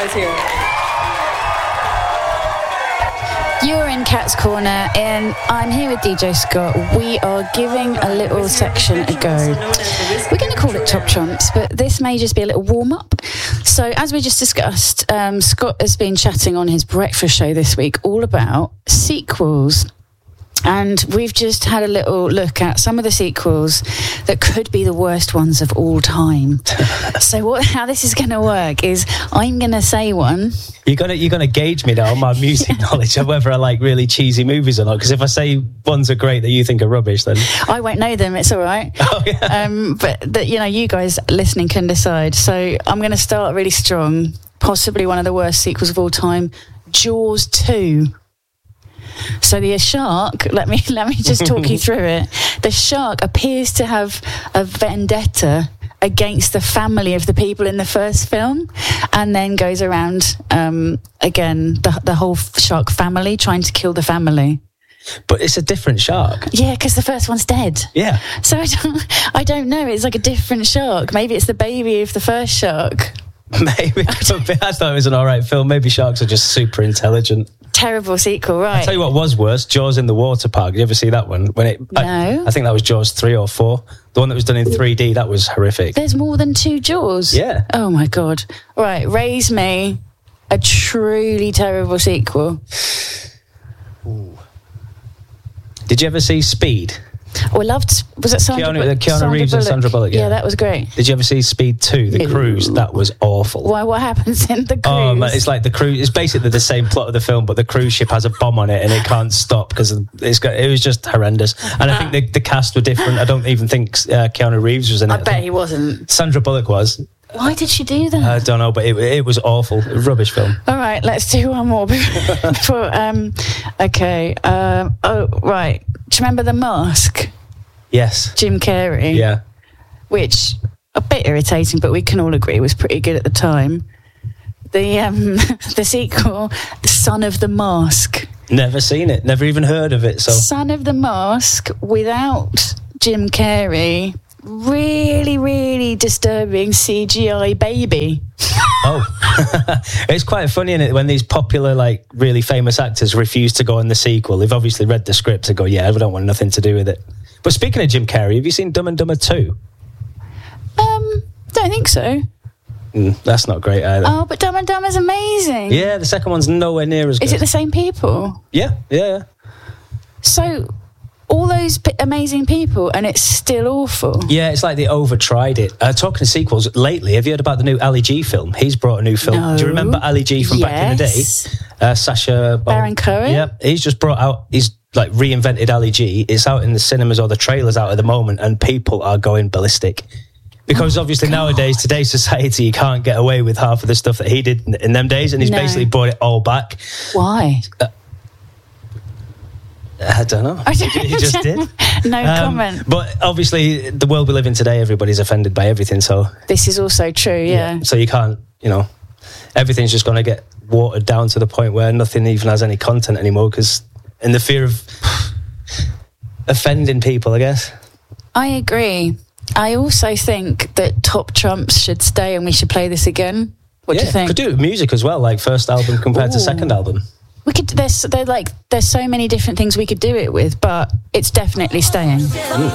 Let's hear it. You're in Cat's Corner, and I'm here with DJ Scott. We are giving a little section a go. We're going to call it Top Trumps, but this may just be a little warm-up. So, as we just discussed, Scott has been chatting on his breakfast show this week all about sequels. And we've just had a little look at some of the sequels that could be the worst ones of all time. So how this is going to work is I'm going to say one. You're gonna gauge me now on my music knowledge of whether I like really cheesy movies or not. Because if I say ones are great that you think are rubbish, then I won't know them. It's all right. Oh, yeah. But you guys listening can decide. So I'm going to start really strong. Possibly one of the worst sequels of all time, Jaws 2. So the shark, let me just talk you through it. The shark appears to have a vendetta against the family of the people in the first film, and then goes around again the whole shark family trying to kill the family. But it's a different shark. Yeah, because the first one's dead. Yeah. So I don't know. It's like a different shark. Maybe it's the baby of the first shark. Maybe. I thought it was an alright film. Maybe sharks are just super intelligent. Terrible sequel, right? I'll tell you what was worse, Jaws in the Water Park. Did you ever see that one? No. I think that was Jaws 3 or 4. The one that was done in 3D, that was horrific. There's more than 2 Jaws? Yeah. Oh my God. Right, raise me a truly terrible sequel. Ooh. Did you ever see Speed? Oh, I loved... Was it Keanu Reeves and Sandra Bullock? Yeah, that was great. Did you ever see Speed 2, The Cruise? That was awful. Why? What happens in the cruise? Oh, man, it's like the cruise. It's basically the same plot of the film, but the cruise ship has a bomb on it and it can't stop because it was just horrendous. And I think the cast were different. I don't even think Keanu Reeves was in it. I bet he wasn't. Sandra Bullock was. Why did she do that? I don't know, but it was awful. A rubbish film. All right, let's do one more. Okay. Oh, right. Do you remember The Mask? Yes. Jim Carrey. Yeah. Which, a bit irritating, but we can all agree was pretty good at the time. The sequel, The Son of the Mask. Never seen it. Never even heard of it. So Son of the Mask without Jim Carrey. Really, really disturbing CGI baby. Oh. It's quite funny, isn't it, when these popular, like, really famous actors refuse to go in the sequel. They've obviously read the script and go, yeah, we don't want nothing to do with it. But speaking of Jim Carrey, have you seen Dumb and Dumber 2? Don't think so. That's not great either. Oh, but Dumb and Dumber's amazing. Yeah, the second one's nowhere near as good. Is it the same people? Yeah. So, all those amazing people, and it's still awful. Yeah, it's like they over-tried it. Talking of sequels, lately, have you heard about the new Ali G film? He's brought a new film. No. Do you remember Ali G from back in the day? Sacha Baron Cohen? Yeah, he's just brought out... He's like reinvented Ali G. It's out in the cinemas, or the trailer's out at the moment, and people are going ballistic. Because obviously nowadays, today's society, you can't get away with half of the stuff that he did in them days, and he's basically brought it all back. Why? I don't know. He just did. No comment. But obviously, the world we live in today, everybody's offended by everything, so... This is also true, yeah. So you can't, everything's just going to get watered down to the point where nothing even has any content anymore, because in the fear of offending people, I guess. I agree. I also think that Top Trumps should stay and we should play this again. What do you think? Could do it with music as well, like first album compared to second album. We could. There's so many different things we could do it with, but it's definitely staying.